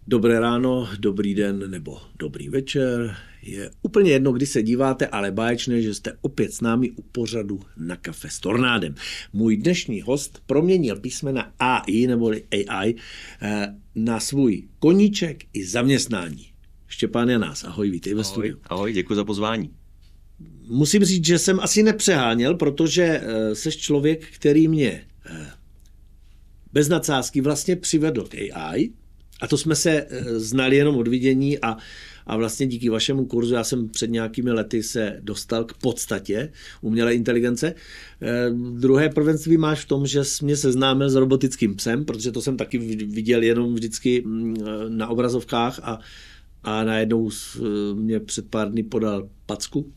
Dobré ráno, dobrý den nebo dobrý večer. Je úplně jedno, kdy se díváte, ale báječné, že jste opět s námi u pořadu Na kafe s Tornádem. Můj dnešní host proměnil písmena AI neboli AI na svůj koníček i zaměstnání. Štěpán Janás, ahoj, vítej ve studiu. Ahoj, děkuji za pozvání. Musím říct, že jsem asi nepřeháněl, protože seš člověk, který mě bez nadsázky vlastně přivedl k AI. A to jsme se znali jenom od vidění a vlastně díky vašemu kurzu já jsem před nějakými lety se dostal k podstatě umělé inteligence. Druhé prvenství máš v tom, že jsi mě seznámil s robotickým psem, protože to jsem taky viděl jenom vždycky na obrazovkách a najednou mě před pár dny podal packu.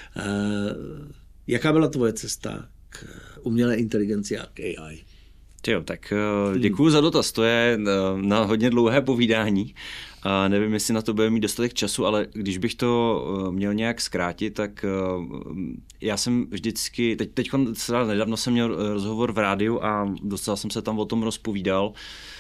Jaká byla tvoje cesta k umělé inteligenci a k AI? Jo, tak děkuju za dotaz, to je na hodně dlouhé povídání. Nevím, jestli na to bude mít dostatek času, ale když bych to měl nějak zkrátit, tak já jsem vždycky, teď nedávno jsem měl rozhovor v rádiu a dostal jsem se tam o tom rozpovídal.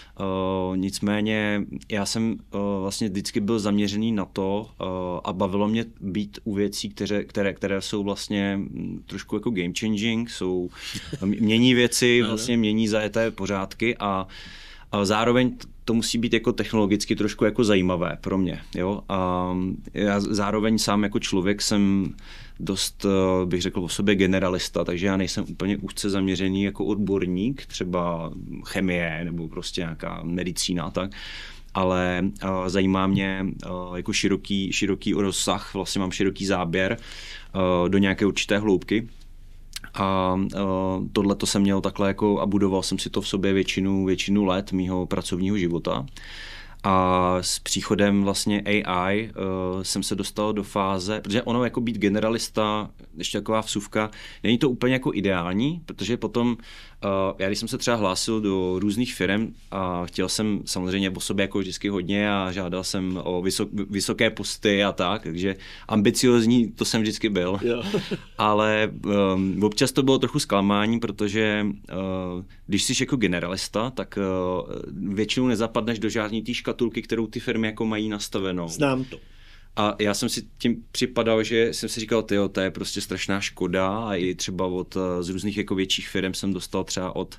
Nicméně já jsem vlastně vždycky byl zaměřený na to a bavilo mě být u věcí, které jsou vlastně trošku jako game changing, mění věci, vlastně mění zajeté pořádky a zároveň to musí být jako technologicky trošku jako zajímavé pro mě. Jo? A já zároveň sám jako člověk jsem dost, bych řekl o sobě generalista, takže já nejsem úplně úzce zaměřený jako odborník, třeba chemie nebo prostě nějaká medicína, tak. Ale zajímá mě jako široký rozsah, vlastně mám široký záběr do nějaké určité hloubky. A tohle to jsem měl takhle jako a budoval jsem si to v sobě většinu let mýho pracovního života. A s příchodem vlastně AI jsem se dostal do fáze, protože ono jako být generalista, ještě taková vsuvka, není to úplně jako ideální, protože potom, já když jsem se třeba hlásil do různých firem a chtěl jsem samozřejmě o sobě jako vždycky hodně a žádal jsem o vysoké posty a tak, takže ambiciozní to jsem vždycky byl. Jo. Ale občas to bylo trochu zklamání, protože když jsi jako generalista, tak většinou nezapadneš do žádný té škatulky, kterou ty firmy jako mají nastavenou. Znám to. A já jsem si tím připadal, že jsem si říkal, tyjo, to je prostě strašná škoda a i třeba z různých jako větších firm jsem dostal třeba od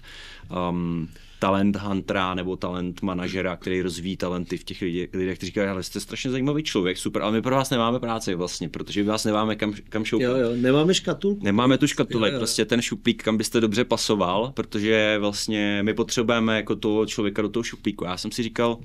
talent huntera nebo talent manažera, který rozvíjí talenty v těch lidech, kteří říkají, ale jste strašně zajímavý člověk, super, ale my pro vás nemáme práci vlastně, protože my vás nemáme kam šoupat. Jo, nemáme škatulku. Nemáme tu škatulek, prostě ten šuplík, kam byste dobře pasoval, protože vlastně my potřebujeme jako toho člověka do toho šuplíku. Já jsem si říkal,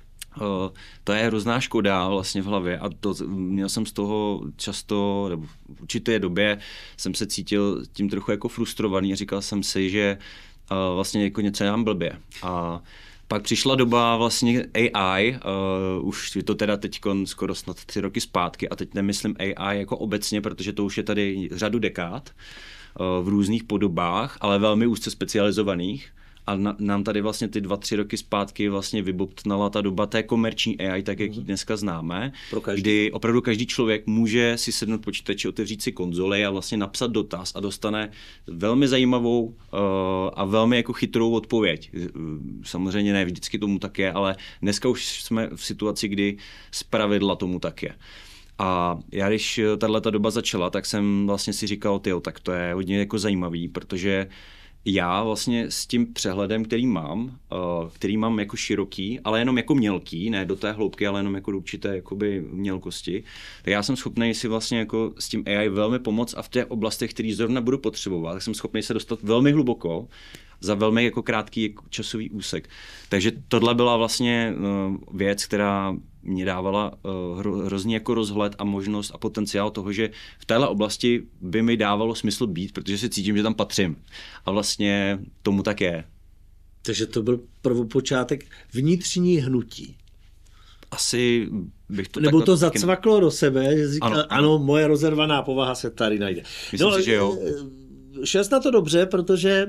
to je hrozná škoda vlastně v hlavě a měl jsem z toho často, nebo v určité době jsem se cítil tím trochu jako frustrovaný a říkal jsem si, že vlastně jako něco dělám blbě. A pak přišla doba vlastně AI, už je to teda teď skoro snad 3 roky zpátky a teď nemyslím AI jako obecně, protože to už je tady řadu dekád v různých podobách, ale velmi úzce specializovaných. A nám tady vlastně ty 2-3 roky zpátky vlastně vybobtnala ta doba té komerční AI, tak jak ji dneska známe, kdy opravdu každý člověk může si sednout počítači, otevřít si konzoli a vlastně napsat dotaz a dostane velmi zajímavou a velmi jako chytrou odpověď. Samozřejmě ne vždycky tomu tak je, ale dneska už jsme v situaci, kdy zpravidla tomu tak je. A já když tato doba začala, tak jsem vlastně si říkal, tyjo, tak to je hodně jako zajímavý, protože já vlastně s tím přehledem, který mám jako široký, ale jenom jako mělký, ne do té hloubky, ale jenom jako do určité jakoby mělkosti, tak já jsem schopný si vlastně jako s tím AI velmi pomoct a v těch oblastech, které zrovna budu potřebovat, tak jsem schopný se dostat velmi hluboko za velmi jako krátký časový úsek. Takže tohle byla vlastně věc, která mě dávala hrozně jako rozhled a možnost a potenciál toho, že v téhle oblasti by mi dávalo smysl být, protože si cítím, že tam patřím. A vlastně tomu tak je. Takže to byl prvopočátek vnitřní hnutí. Asi bych to nebo to zacvaklo do sebe, že říkal, ano, moje rozervaná povaha se tady najde. Myslím si, že jo. Šel jsi na to dobře, protože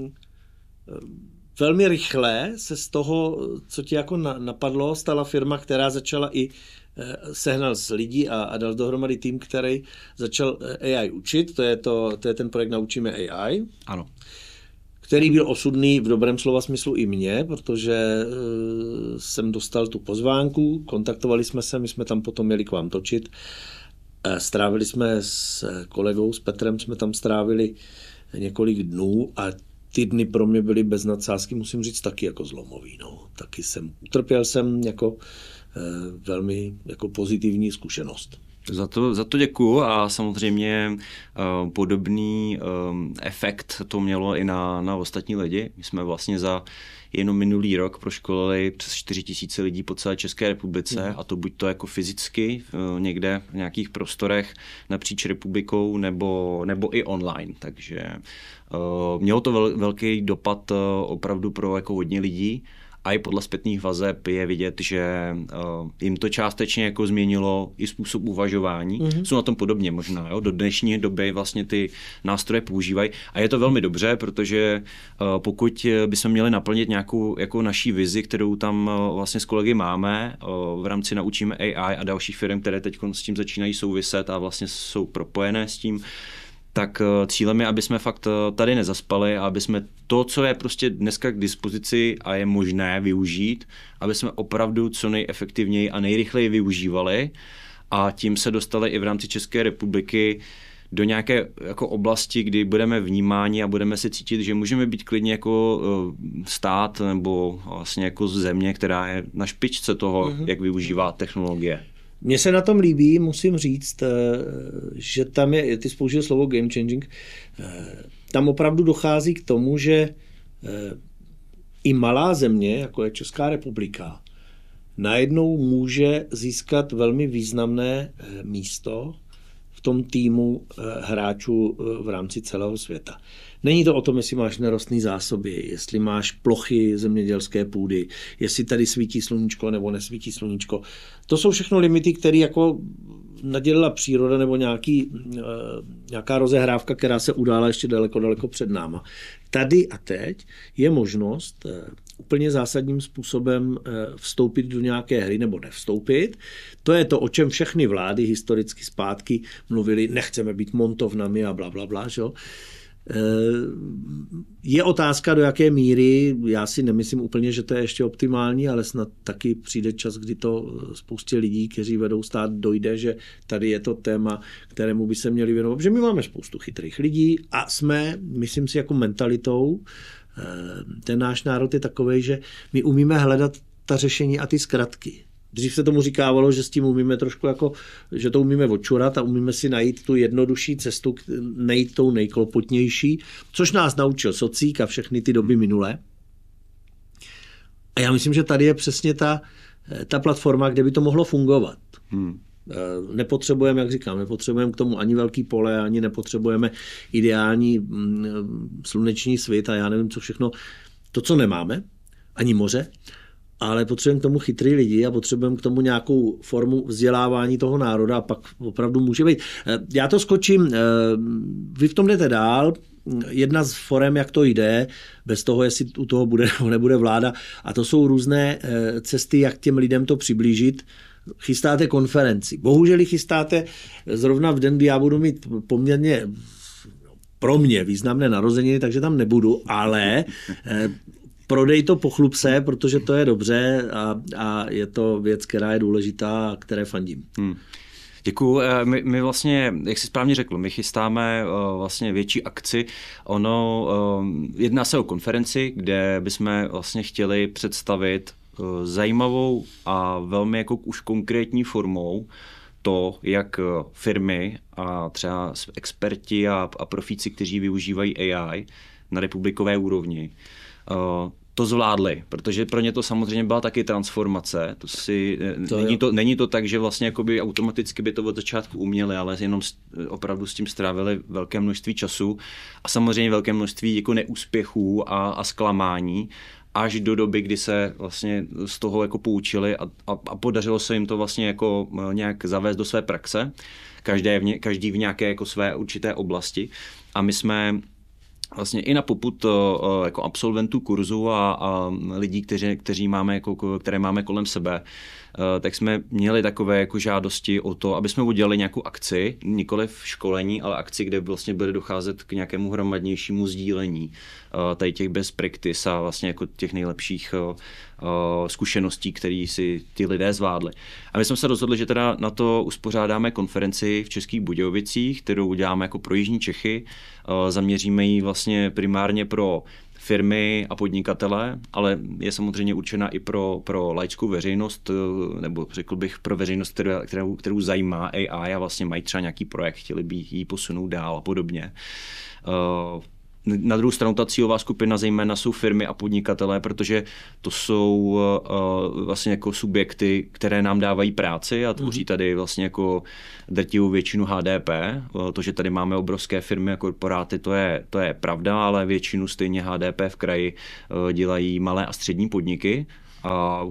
velmi rychle se z toho, co ti jako napadlo, stala firma, která začala i sehnal z lidí a dal dohromady tým, který začal AI učit. To je ten projekt Naučíme AI. Ano. který byl osudný v dobrém slova smyslu i mě, protože jsem dostal tu pozvánku, kontaktovali jsme se, my jsme tam potom měli k vám točit. Strávili jsme s kolegou, s Petrem, jsme tam strávili několik dnů a ty dny pro mě byly bez nadsázky, musím říct, taky jako zlomový. No. Taky utrpěl jsem jako velmi jako pozitivní zkušenost. Za to děkuju a samozřejmě podobný efekt to mělo i na ostatní lidi. My jsme vlastně za jenom minulý rok proškolili přes 4 000 lidí po celé České republice a to buď to jako fyzicky někde v nějakých prostorech napříč republikou nebo i online. Takže mělo to velký dopad opravdu pro jako hodně lidí. A i podle zpětných vazeb je vidět, že jim to částečně jako změnilo i způsob uvažování. Jsou na tom podobně možná. Jo? Do dnešní doby vlastně ty nástroje používají. A je to velmi dobře, protože pokud bychom měli naplnit nějakou jako naší vizi, kterou tam vlastně s kolegy máme, v rámci Naučíme AI a dalších firm, které teď s tím začínají souviset a vlastně jsou propojené s tím, tak cílem je, aby jsme fakt tady nezaspali a aby jsme to, co je prostě dneska k dispozici a je možné využít, aby jsme opravdu co nejefektivněji a nejrychleji využívali a tím se dostali i v rámci České republiky do nějaké jako oblasti, kdy budeme vnímáni a budeme se cítit, že můžeme být klidně jako stát nebo vlastně jako země, která je na špičce toho, jak využívá technologie. Mně se na tom líbí, musím říct, že tam je, ty použil slovo game changing, tam opravdu dochází k tomu, že i malá země, jako je Česká republika, najednou může získat velmi významné místo v tom týmu hráčů v rámci celého světa. Není to o tom, jestli máš nerostné zásoby, jestli máš plochy zemědělské půdy, jestli tady svítí sluníčko nebo nesvítí sluníčko. To jsou všechno limity, které jako nadělila příroda nebo nějaká rozehrávka, která se udála ještě daleko před náma. Tady a teď je možnost úplně zásadním způsobem vstoupit do nějaké hry nebo nevstoupit. To je to, o čem všechny vlády historicky zpátky mluvili, nechceme být montovnami a blablabla, že jo. Je otázka, do jaké míry, já si nemyslím úplně, že to je ještě optimální, ale snad taky přijde čas, kdy to spoustě lidí, kteří vedou stát, dojde, že tady je to téma, kterému by se měli věnovat, protože my máme spoustu chytrých lidí a jsme, myslím si, jako mentalitou, ten náš národ je takovej, že my umíme hledat ta řešení a ty zkratky. Dřív se tomu říkávalo, že s tím umíme trošku jako, že to umíme odčurat a umíme si najít tu jednodušší cestu, nejít tou nejklopotnější, což nás naučil socík a všechny ty doby minulé. A já myslím, že tady je přesně ta platforma, kde by to mohlo fungovat. Nepotřebujeme, jak říkám, nepotřebujeme k tomu ani velký pole, ani nepotřebujeme ideální sluneční svit a já nevím, co všechno, to, co nemáme, ani moře, ale potřebujeme k tomu chytrý lidi a potřebujeme k tomu nějakou formu vzdělávání toho národa a pak opravdu může být. Já to skočím, vy v tom jdete dál, jedna z forem, jak to jde, bez toho, jestli u toho bude nebo nebude vláda, a to jsou různé cesty, jak těm lidem to přiblížit. Chystáte konferenci. Bohužel ji chystáte zrovna v den, kdy já budu mít poměrně pro mě významné narozeniny, takže tam nebudu, ale prodej to, pochlup se, protože to je dobře a je to věc, která je důležitá a které fandím. Děkuju. My vlastně, jak jsi správně řekl, my chystáme vlastně větší akci. Jedná se o konferenci, kde bychom vlastně chtěli představit zajímavou a velmi jako už konkrétní formou to, jak firmy a třeba experti a profíci, kteří využívají AI na republikové úrovni, to zvládli, protože pro ně to samozřejmě byla taky transformace. Není to tak, že vlastně jakoby automaticky by to od začátku uměli, ale jenom opravdu s tím strávili velké množství času a samozřejmě velké množství jako neúspěchů a zklamání, až do doby, kdy se vlastně z toho jako poučili a podařilo se jim to vlastně jako nějak zavést do své praxe, každý v nějaké jako své určité oblasti. A my jsme vlastně i na popud jako absolventů kurzu a lidí, které máme kolem sebe, tak jsme měli takové jako žádosti o to, aby jsme udělali nějakou akci, nikoli v školení, ale akci, kde vlastně bude docházet k nějakému hromadnějšímu sdílení tady těch best practice a vlastně jako těch nejlepších zkušeností, které si ty lidé zvládli. A my jsme se rozhodli, že teda na to uspořádáme konferenci v Českých Budějovicích, kterou uděláme jako pro jižní Čechy. Zaměříme ji vlastně primárně pro firmy a podnikatele, ale je samozřejmě určena i pro laickou veřejnost, nebo řekl bych pro veřejnost, kterou zajímá AI a vlastně mají třeba nějaký projekt, chtěli by ji posunout dál a podobně. Na druhou stranu ta cílová skupina zejména jsou firmy a podnikatelé, protože to jsou vlastně jako subjekty, které nám dávají práci a tvoří tady vlastně jako drtivou většinu HDP. To, že tady máme obrovské firmy a korporáty, to je pravda, ale většinu stejně HDP v kraji dělají malé a střední podniky. A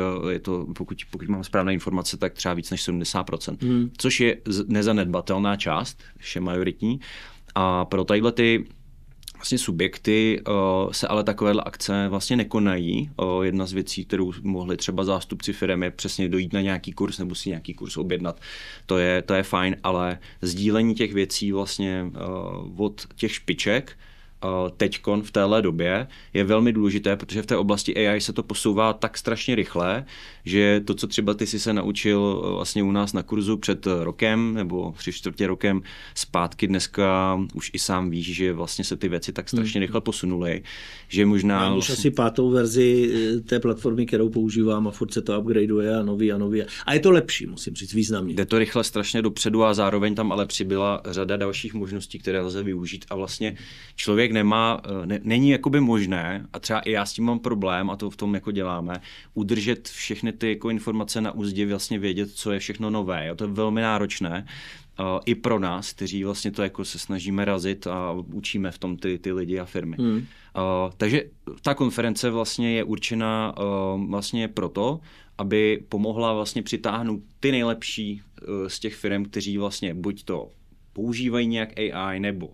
pokud mám správné informace, tak třeba víc než 70%, což je nezanedbatelná část, vše majoritní. A pro tadyhle ty vlastně subjekty se ale takovéhle akce vlastně nekonají. Jedna z věcí, kterou mohli třeba zástupci firem, je přesně dojít na nějaký kurz nebo si nějaký kurz objednat. To je fajn, ale sdílení těch věcí vlastně od těch špiček teďkon v téhle době je velmi důležité, protože v té oblasti AI se to posouvá tak strašně rychle, že to, co třeba ty jsi se naučil vlastně u nás na kurzu před rokem nebo 3/4 rokem zpátky, dneska už i sám víš, že vlastně se ty věci tak strašně rychle posunuly, že možná... Já už asi 5. verzi té platformy, kterou používám a furt se to upgradeuje a nový. A je to lepší, musím říct, významně. Jde to rychle strašně dopředu a zároveň tam ale přibyla řada dalších možností, které lze využít a vlastně člověk není jakoby možné, a třeba i já s tím mám problém, a to v tom jako děláme, udržet všechny ty jako informace na úzdě, vlastně vědět, co je všechno nové. Jo? To je velmi náročné. I pro nás, kteří vlastně to jako se snažíme razit a učíme v tom ty lidi a firmy. Takže ta konference vlastně je určena vlastně proto, aby pomohla vlastně přitáhnout ty nejlepší z těch firm, kteří vlastně buď to používají nějak AI, nebo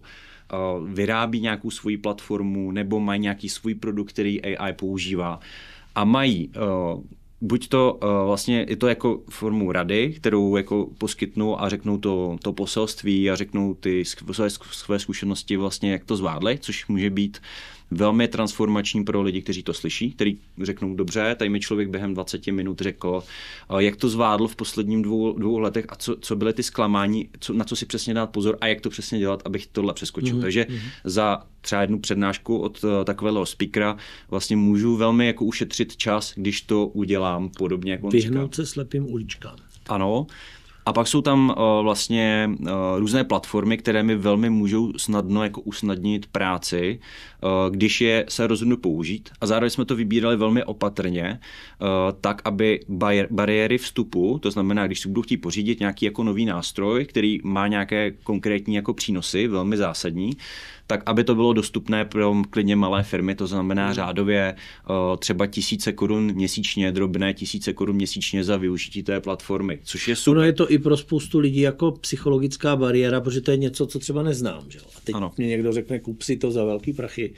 vyrábí nějakou svoji platformu, nebo mají nějaký svůj produkt, který AI používá. A mají buď to vlastně je to jako formu rady, kterou jako poskytnou a řeknou to poselství a řeknou ty své zkušenosti vlastně, jak to zvládli, což může být velmi transformační pro lidi, kteří to slyší, kteří řeknou, dobře, tady mi člověk během 20 minut řekl, jak to zvládl v posledním dvou letech a co byly ty zklamání, na co si přesně dát pozor a jak to přesně dělat, abych tohle přeskočil. Takže za třeba jednu přednášku od takového speakera vlastně můžu velmi jako ušetřit čas, když to udělám podobně jako on říká. Vyhnout se slepým uličkám. Ano. A pak jsou tam vlastně různé platformy, které mi velmi můžou snadno jako usnadnit práci, když se rozhodnu použít. A zároveň jsme to vybírali velmi opatrně, tak aby bariéry vstupu, to znamená, když si budu chtít pořídit nějaký jako nový nástroj, který má nějaké konkrétní jako přínosy, velmi zásadní, tak aby to bylo dostupné pro klidně malé firmy, to znamená řádově třeba 1000 korun měsíčně, drobné 1000 korun měsíčně za využití té platformy, což je super. Ono je to i pro spoustu lidí jako psychologická bariéra, protože to je něco, co třeba neznám. Že? A teď mě někdo řekne, kup si to za velký prachy.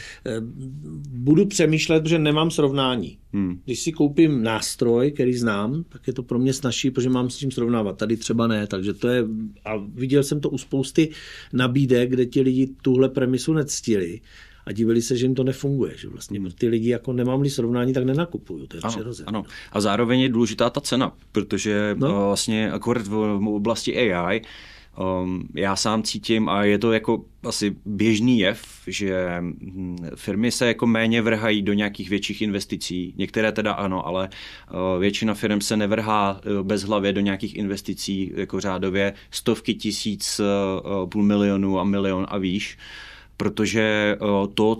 Budu přemýšlet, protože nemám srovnání. Když si koupím nástroj, který znám, tak je to pro mě snazší, protože mám s tím srovnávat. Tady třeba ne, takže to je, a viděl jsem to u spousty nabídek, kde ti lidi tuhle premisu nectili a divili se, že jim to nefunguje. Že vlastně ty lidi, jako nemám-li srovnání, tak nenakupuju. To je přirozené. Ano. A zároveň je důležitá ta cena, protože vlastně akorát v oblasti AI já sám cítím, a je to jako asi běžný jev, že firmy se jako méně vrhají do nějakých větších investicí. Některé teda ano, ale většina firm se nevrhá bezhlavě do nějakých investicí, jako řádově stovky tisíc, $500 000 a 1 000 000 a výš. Protože to,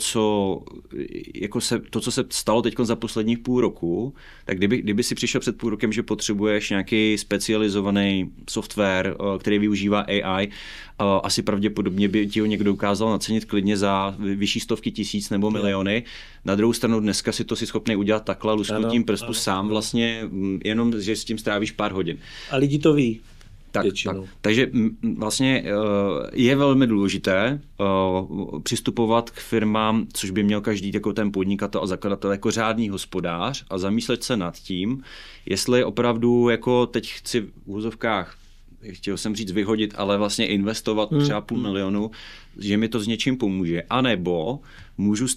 co se stalo teď za posledních půl roku, tak kdyby si přišel před půl rokem, že potřebuješ nějaký specializovaný software, který využívá AI, asi pravděpodobně by ti ho někdo ukázal nacenit klidně za vyšší stovky tisíc nebo miliony. Na druhou stranu dneska si to si schopný udělat takhle lusknutím prstu sám vlastně, jenom že s tím strávíš pár hodin. A lidi to ví. Tak, takže vlastně je velmi důležité přistupovat k firmám, což by měl každý jako ten podnikatel a zakladatel jako řádný hospodář a zamýšlet se nad tím, jestli opravdu jako teď chci v úvozovkách, chtěl jsem říct vyhodit, ale vlastně investovat třeba 500 000, že mi to s něčím pomůže. A nebo můžu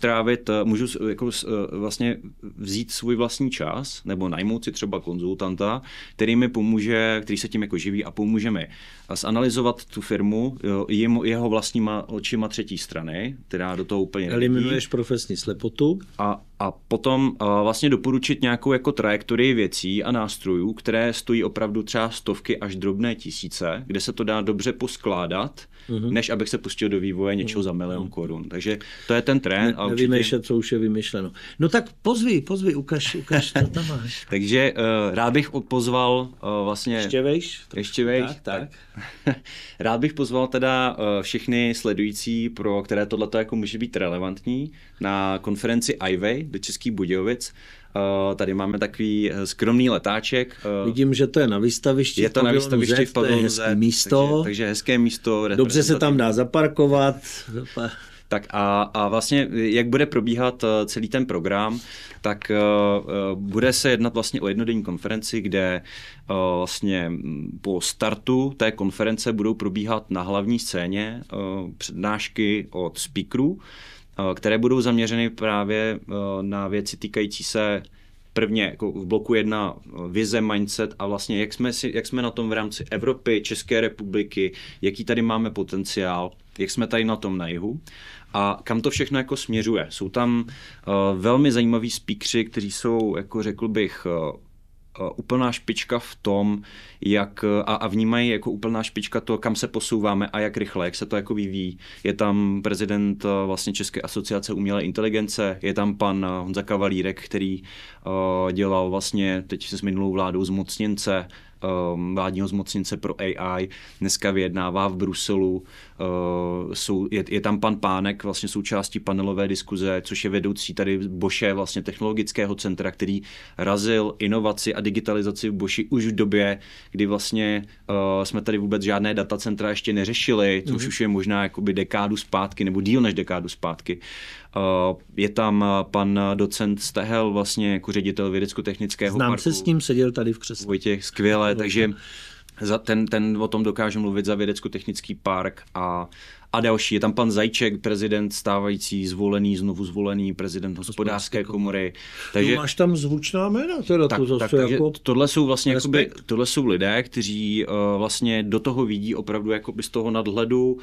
jako vlastně vzít svůj vlastní čas, nebo najmout si třeba konzultanta, který mi pomůže, který se tím jako živí a pomůže mi zanalyzovat tu firmu jeho vlastníma očima třetí strany, která do toho úplně eliminuješ profesní slepotu. A potom vlastně doporučit nějakou jako trajektorii věcí a nástrojů, které stojí opravdu třeba stovky až drobné tisíce, kde se to dá dobře poskládat, než abych se pustil do vývoje něčeho za 1 000 000 korun. Takže to je ten trend. Nevymýšlet, co už je vymyšleno. No tak pozvi, ukaž, co tam máš. Takže rád bych pozval vlastně... Ještě vejš. Tak. Rád bych pozval teda všechny sledující, pro které tohleto jako může být relevantní, na konferenci IWay do Českých Budějovic. Tady máme takový skromný letáček. Vidím, že to je na výstavišti. Je to na výstavišti v pavilonu Z. Místo. Takže hezké místo. Dobře se tam dá zaparkovat. Tak a vlastně, jak bude probíhat celý ten program, tak bude se jednat vlastně o jednodenní konferenci, kde vlastně po startu té konference budou probíhat na hlavní scéně přednášky od speakerů, které budou zaměřeny právě na věci týkající se prvně jako v bloku 1 vize, mindset a vlastně jak jsme na tom v rámci Evropy, České republiky, jaký tady máme potenciál, jak jsme tady na tom na jihu a kam to všechno jako směřuje. Jsou tam velmi zajímaví speakeři, kteří jsou, jako řekl bych, úplná špička v tom, jak a vnímají jako úplná špička to, kam se posouváme a jak rychle, jak se to jako vyvíjí. Je tam prezident vlastně České asociace umělé inteligence, je tam pan Honza Kavalírek, který dělal vlastně teď s minulou vládou zmocněnce, vládního zmocněnce pro AI, dneska vyjednává v Bruselu, je tam pan Pánek, vlastně součástí panelové diskuze, což je vedoucí tady Bosche, vlastně technologického centra, který razil inovaci a digitalizaci v Boši už v době, kdy vlastně jsme tady vůbec žádné datacentra ještě neřešili, což už je možná jakoby dekádu zpátky, nebo díl než dekádu zpátky. Je tam pan docent Stehel, vlastně jako ředitel vědecko-technického parku. Znám se s ním, seděl tady v křesle. Vojtěch, skvěle, takže ten o tom dokáže mluvit za vědecko-technický park a další. Je tam pan Zajíček, prezident stávající, znovu zvolený prezident hospodářské komory. Takže máš tam zvučná jména, teda to zase jako tohle jsou vlastně jakoby, tohle jsou lidé, kteří vlastně do toho vidí opravdu jakoby z toho nadhledu,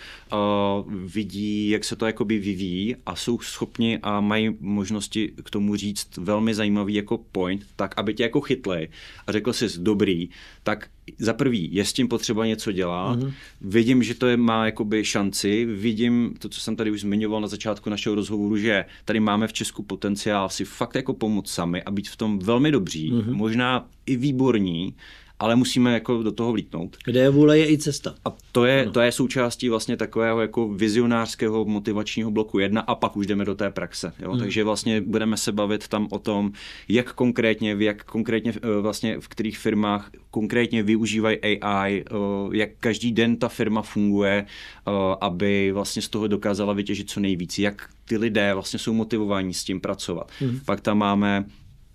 vidí, jak se to jakoby vyvíjí a jsou schopni a mají možnosti k tomu říct velmi zajímavý jako point, tak aby tě jako chytli a řekl jsi dobrý, tak za prvý je s tím potřeba něco dělat, vidím, že to má jakoby šanci, vidím to, co jsem tady už zmiňoval na začátku našeho rozhovoru, že tady máme v Česku potenciál si fakt jako pomoct sami a být v tom velmi dobří, možná i výborní, ale musíme jako do toho vlítnout. Kde je vůle, je i cesta. A to je součástí vlastně takového jako vizionářského motivačního bloku 1 a pak už jdeme do té praxe. Jo? Takže vlastně budeme se bavit tam o tom, jak konkrétně vlastně v kterých firmách konkrétně využívají AI, jak každý den ta firma funguje, aby vlastně z toho dokázala vytěžit co nejvíc, jak ty lidé vlastně jsou motivováni s tím pracovat. Pak tam máme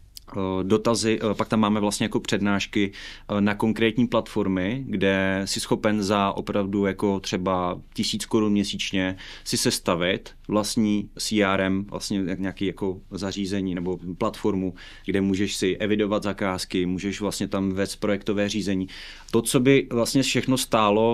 dotazy, pak tam máme vlastně jako přednášky na konkrétní platformy, kde si schopen za opravdu jako třeba 1000 korun měsíčně si sestavit vlastní CRM, vlastně nějaký jako zařízení nebo platformu, kde můžeš si evidovat zakázky, můžeš vlastně tam vést projektové řízení. To, co by vlastně všechno stálo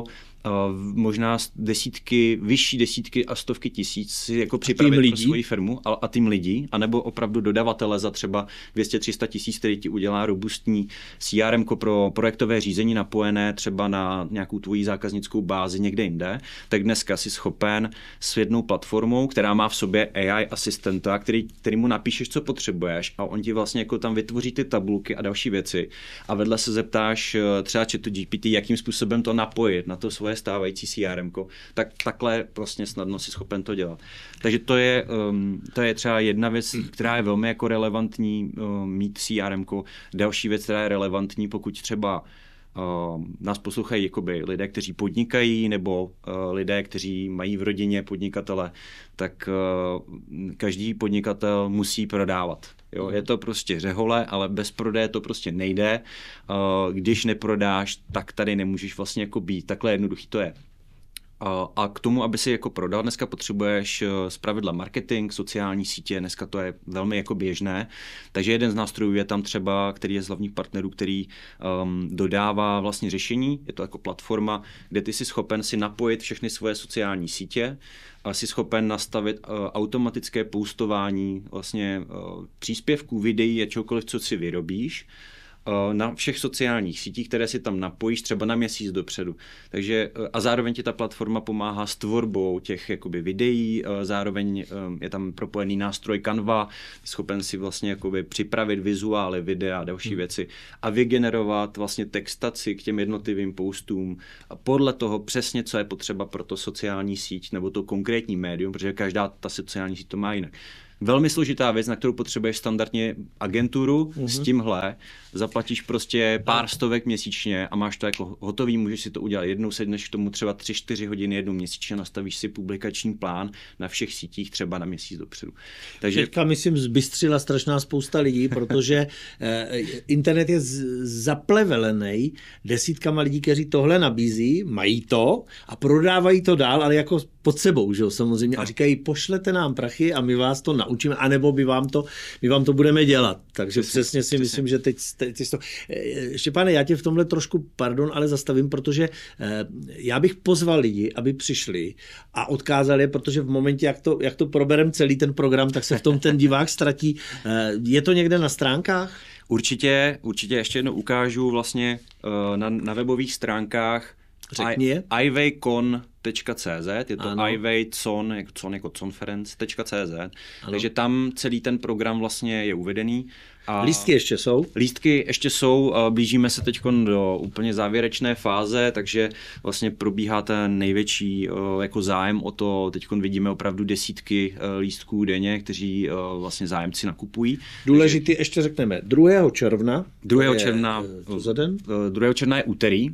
možná vyšší desítky a stovky tisíc si jako připravit pro svoji firmu a tým lidí, anebo opravdu dodavatele za třeba 200-300 tisíc, který ti udělá robustní CRM pro projektové řízení napojené třeba na nějakou tvoji zákaznickou bázi někde jinde, tak dneska si schopen s jednou platformou, která má v sobě AI asistenta, který mu napíšeš, co potřebuješ a on ti vlastně jako tam vytvoří ty tabulky a další věci a vedle se zeptáš třeba ChatGPT, jakým způsobem to napojit na to svoje stávající CRM-ko, tak takhle vlastně snadno si schopen to dělat. Takže to je třeba jedna věc, která je velmi jako relevantní mít CRM-ko. Další věc, která je relevantní, pokud třeba nás poslouchají jakoby lidé, kteří podnikají, nebo lidé, kteří mají v rodině podnikatele, tak každý podnikatel musí prodávat. Jo, je to prostě řehole, ale bez prodeje to prostě nejde. Když neprodáš, tak tady nemůžeš vlastně jako být. Takhle jednoduchý to je. A k tomu, aby si jako prodal, dneska potřebuješ zpravidla marketing, sociální sítě, dneska to je velmi jako běžné. Takže jeden z nástrojů je tam třeba, který je z hlavních partnerů, který dodává vlastně řešení. Je to jako platforma, kde ty jsi schopen si napojit všechny svoje sociální sítě, a jsi schopen nastavit automatické postování vlastně příspěvků, videí a čokoliv, co si vyrobíš, na všech sociálních sítích, které si tam napojíš třeba na měsíc dopředu. Takže a zároveň ti ta platforma pomáhá s tvorbou těch jakoby videí, zároveň je tam propojený nástroj Canva, schopen si vlastně jakoby připravit vizuály, videa a další věci a vygenerovat vlastně textaci k těm jednotlivým postům a podle toho přesně, co je potřeba pro to sociální síť nebo to konkrétní médium, protože každá ta sociální síť to má jinak. Velmi složitá věc, na kterou potřebuješ standardně agenturu s tímhle, zaplatíš prostě pár stovek měsíčně a máš to jako hotový, můžeš si to udělat jednou, sedneš k tomu třeba 3-4 hodiny jednou měsíčně, nastavíš si publikační plán na všech sítích třeba na měsíc dopředu. Takže teďka, myslím, zbystřila strašná spousta lidí, protože internet je zaplevelený desítkama lidí, kteří tohle nabízí, mají to a prodávají to dál, ale jako pod sebou, že jo, samozřejmě. A říkají, pošlete nám prachy a my vás to naučíme, anebo my vám to budeme dělat. Takže přesně si myslím, že teď to... Štěpáne, já tě v tomhle trošku, pardon, ale zastavím, protože já bych pozval lidi, aby přišli a odkázali je, protože v momentě, jak to proberem celý ten program, tak se v tom ten divák ztratí. Je to někde na stránkách? Určitě ještě jednou ukážu vlastně na webových stránkách ivaycon.cz, je to ivaycon, jako conference.cz, takže tam celý ten program vlastně je uvedený. A lístky ještě jsou? Lístky ještě jsou, blížíme se teď do úplně závěrečné fáze, takže vlastně probíhá ten největší jako zájem o to, teď vidíme opravdu desítky lístků denně, kteří vlastně zájemci nakupují. Důležitý, ještě řekneme, 2. června. 2. června. Co za den? 2. června je úterý.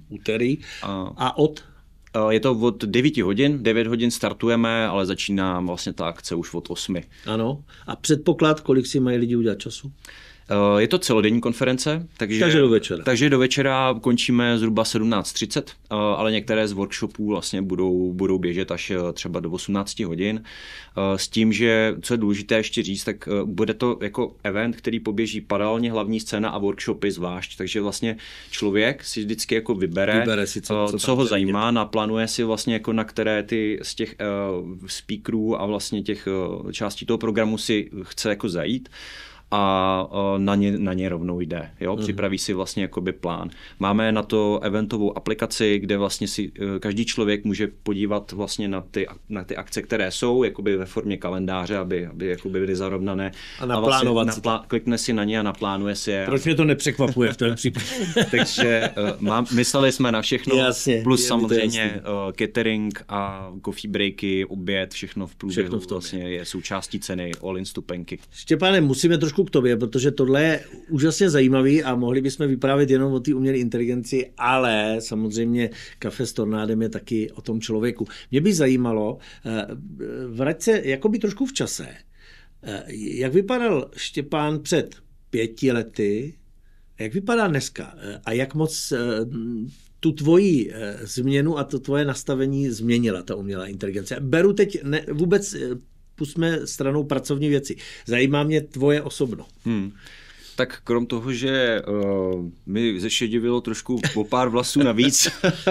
A od? Je to od 9 hodin, 9 hodin startujeme, ale začíná vlastně ta akce už od 8. Ano. A předpoklad, kolik si mají lidi udělat času? Je to celodenní konference, takže do večera končíme zhruba 17:30, ale některé z workshopů vlastně budou běžet až třeba do 18 hodin. S tím, že co je důležité ještě říct, tak bude to jako event, který poběží paralelně hlavní scéna a workshopy zvlášť, takže vlastně člověk si vždycky jako vybere si, co ho zajímá, naplánuje si vlastně jako na které ty z těch speakerů a vlastně těch částí toho programu si chce jako zajít. A na ně rovnou jde. Jo? Připraví si vlastně jakoby plán. Máme na to eventovou aplikaci, kde vlastně si každý člověk může podívat vlastně na ty akce, které jsou jakoby ve formě kalendáře, aby jakoby byly zarovnané. A naplánovat vlastně klikne si na ně a naplánuje si je. Proč mě to nepřekvapuje v tom případě? Takže mysleli jsme na všechno, jasně, plus samozřejmě catering a coffee breaky, oběd, všechno v průběhu vlastně je součástí ceny all-in vstupenky. Štěpáne, musíme trošku k tobě, protože tohle je úžasně zajímavý a mohli bychom vyprávět jenom o té umělé inteligenci, ale samozřejmě Kafe s Tornádem je taky o tom člověku. Mě by zajímalo, vrať se jakoby trošku v čase. Jak vypadal Štěpán před 5 lety, jak vypadá dneska a jak moc tu tvoji změnu a to tvoje nastavení změnila ta umělá inteligence? Beru teď vůbec pusťme stranou pracovní věci. Zajímá mě tvoje osobno. Tak krom toho, že mi zešedivilo trošku o pár vlasů navíc.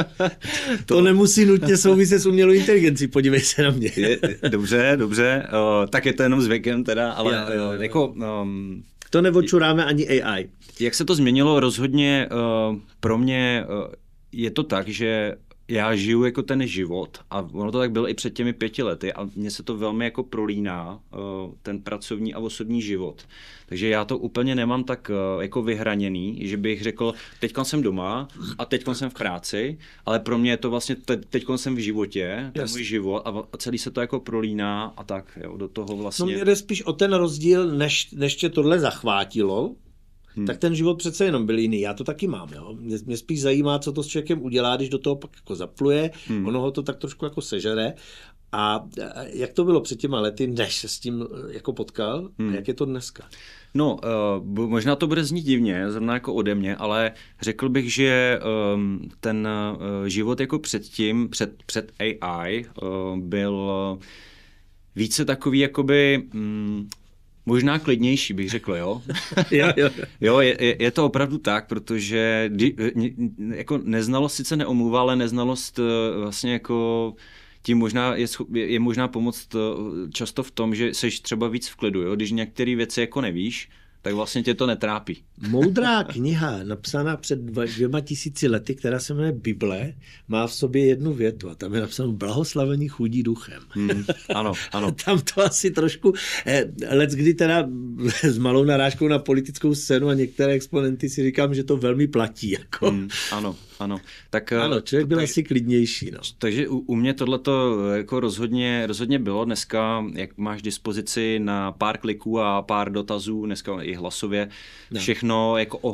To nemusí nutně souviset s umělou inteligencí, podívej se na mě. Dobře, tak je to jenom s věkem teda, ale jako... To neočuráme ani AI. Jak se to změnilo? Rozhodně pro mě je to tak, že já žiju jako ten život a ono to tak bylo i před těmi 5 lety a mně se to velmi jako prolíná, ten pracovní a osobní život. Takže já to úplně nemám tak jako vyhraněný, že bych řekl, teďka jsem doma a teďka jsem v práci, ale pro mě je to vlastně, teďka jsem v životě, ten můj život a celý se to jako prolíná a tak, jo, do toho vlastně. No mě jde spíš o ten rozdíl, než tě tohle zachvátilo, tak ten život přece jenom byl jiný. Já to taky mám. Jo? Mě spíš zajímá, co to s člověkem udělá, když do toho pak jako zapluje, ono ho to tak trošku jako sežere. A jak to bylo před těma lety, než se s tím jako potkal? A jak je to dneska? No, možná to bude znít divně, zrovna jako ode mě, ale řekl bych, že ten život jako předtím, před AI, byl více takový jakoby možná klidnější, bych řekl, jo? Jo, je to opravdu tak, protože jako neznalost sice neomluvá, ale neznalost vlastně jako tím možná je možná pomoct často v tom, že seš třeba víc v klidu, jo? Když některé věci jako nevíš, tak vlastně tě to netrápí. Moudrá kniha, napsaná před 2000 lety, která se jmenuje Bible, má v sobě jednu větu a tam je napsáno blahoslavení chudí duchem. Ano. Tam to asi trošku, leckdy teda s malou narážkou na politickou scénu a některé exponenty si říkám, že to velmi platí. Jako. Ano. Tak, ano, člověk byl asi klidnější. No. Takže u mě tohleto jako rozhodně bylo. Dneska, jak máš dispozici na pár kliků a pár dotazů, dneska i hlasově, všechno jako